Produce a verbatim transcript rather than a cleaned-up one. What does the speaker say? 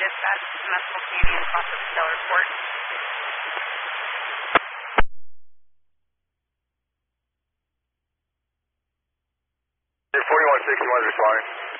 dispatch, Municipal Canadian, Foster Stellar Report. forty-one sixty-one is responding.